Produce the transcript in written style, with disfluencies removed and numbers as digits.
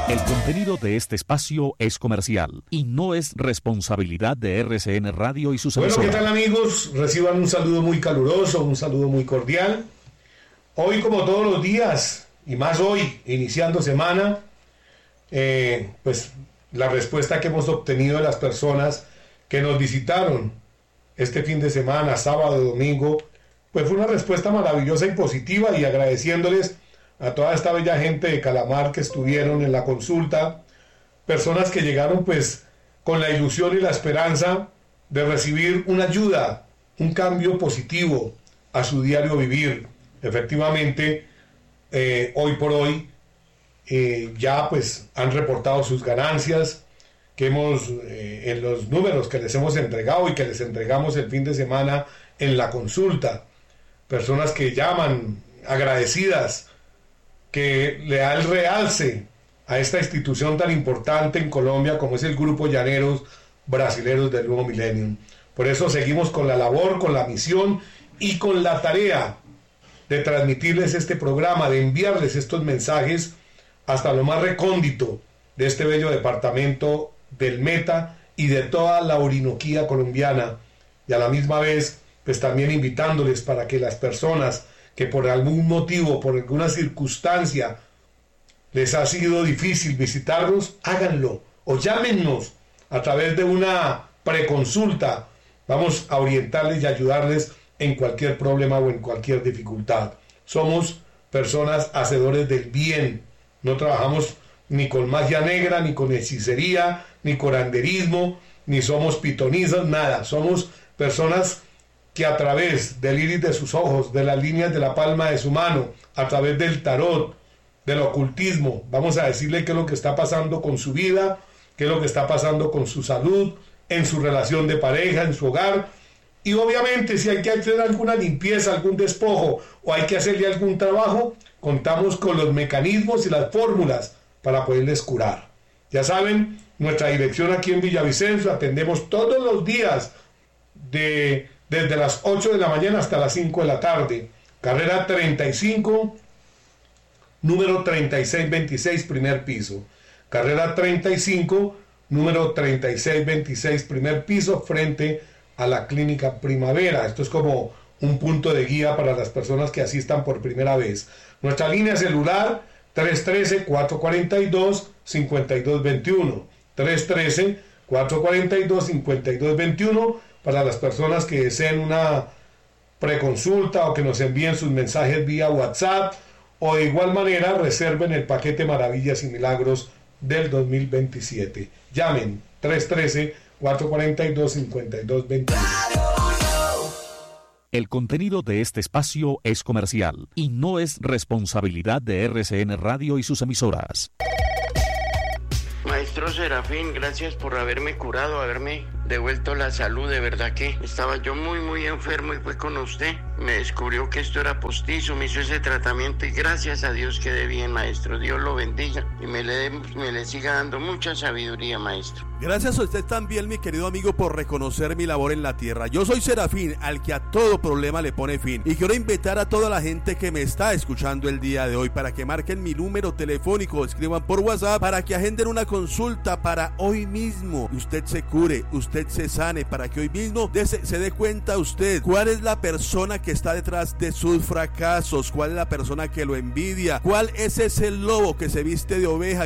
El contenido de este espacio es comercial y no es responsabilidad de RCN Radio y sus emisoras. Bueno, ¿qué tal, amigos? Reciban un saludo muy caluroso, un saludo muy cordial. Hoy, como todos los días, y más hoy, iniciando semana, pues la respuesta que hemos obtenido de las personas que nos visitaron este fin de semana, sábado, domingo, pues fue una respuesta maravillosa y positiva, y agradeciéndoles a toda esta bella gente de Calamar que estuvieron en la consulta, personas que llegaron pues con la ilusión y la esperanza de recibir una ayuda, un cambio positivo a su diario vivir. Efectivamente, hoy por hoy ya pues han reportado sus ganancias, que hemos en los números que les hemos entregado y que les entregamos el fin de semana en la consulta, personas que llaman agradecidas, que le da el realce a esta institución tan importante en Colombia como es el Grupo Llaneros Brasileros del Nuevo Milenio. Por eso seguimos con la labor, con la misión y con la tarea de transmitirles este programa, de enviarles estos mensajes hasta lo más recóndito de este bello departamento del Meta y de toda la Orinoquía colombiana, y a la misma vez pues también invitándoles para que las personas que por algún motivo, por alguna circunstancia les ha sido difícil visitarnos, háganlo o llámennos a través de una preconsulta. Vamos a orientarles y ayudarles en cualquier problema o en cualquier dificultad. Somos personas hacedores del bien, no trabajamos ni con magia negra, ni con hechicería, ni curanderismo, ni somos pitonizas, nada. Somos personas que a través del iris de sus ojos, de las líneas de la palma de su mano, a través del tarot, del ocultismo, vamos a decirle qué es lo que está pasando con su vida, qué es lo que está pasando con su salud, en su relación de pareja, en su hogar, y obviamente si hay que hacer alguna limpieza, algún despojo, o hay que hacerle algún trabajo, contamos con los mecanismos y las fórmulas para poderles curar. Ya saben, nuestra dirección aquí en Villavicencio, atendemos todos los días desde las 8 de la mañana hasta las 5 de la tarde. Carrera 35, número 3626, primer piso. Carrera 35, número 3626, primer piso, frente a la Clínica Primavera. Esto es como un punto de guía para las personas que asistan por primera vez. Nuestra línea celular 313-442-5221. 313-442-5221 para las personas que deseen una preconsulta o que nos envíen sus mensajes vía WhatsApp, o de igual manera reserven el paquete Maravillas y Milagros del 2027. Llamen 313-442-5221. El contenido de este espacio es comercial y no es responsabilidad de RCN Radio y sus emisoras. Maestro Serafín, gracias por haberme curado, haberme devuelto la salud. De verdad que estaba yo muy enfermo y fue con usted. Me descubrió que esto era postizo, me hizo ese tratamiento y gracias a Dios quedé bien, maestro. Dios lo bendiga y me le siga dando mucha sabiduría, maestro. Gracias a usted también, mi querido amigo, por reconocer mi labor en la tierra. Yo soy Serafín, al que a todo problema le pone fin. Y quiero invitar a toda la gente que me está escuchando el día de hoy para que marquen mi número telefónico o escriban por WhatsApp para que agenden una consulta para hoy mismo. Usted se cure, usted se sane, para que hoy mismo se dé cuenta usted cuál es la persona que está detrás de sus fracasos, cuál es la persona que lo envidia, cuál es ese lobo que se viste de oveja